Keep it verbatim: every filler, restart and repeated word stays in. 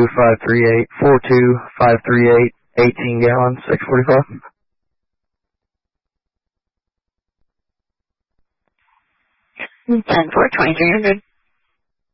five three eight, four two five three eight, eighteen gallons, six forty-five. ten four, twenty-three hundred.